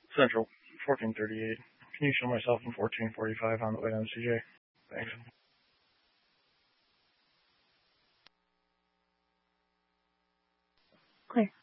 Central, 1438. Can you show myself in 1445 on the way to MCJ? Thanks. Clear.